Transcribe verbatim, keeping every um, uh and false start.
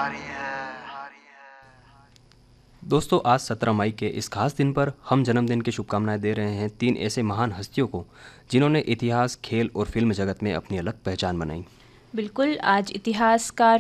दोस्तों, आज सत्रह मई के इस खास दिन पर हम जन्मदिन की शुभकामनाएं दे रहे हैं तीन ऐसे महान हस्तियों को जिन्होंने इतिहास, खेल और फिल्म जगत में अपनी अलग पहचान बनाई। बिल्कुल, आज इतिहासकार